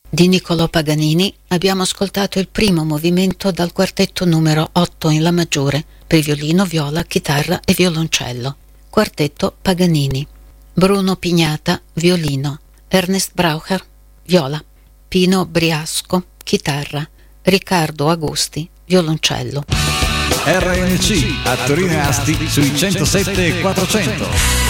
Di Niccolò Paganini abbiamo ascoltato il primo movimento dal quartetto numero 8 in La maggiore per violino, viola, chitarra e violoncello. Quartetto Paganini. Bruno Pignata, violino. Ernest Braucher, viola. Pino Briasco, chitarra. Riccardo Agosti, violoncello. RNC a Torino e Asti sui 107 e 400.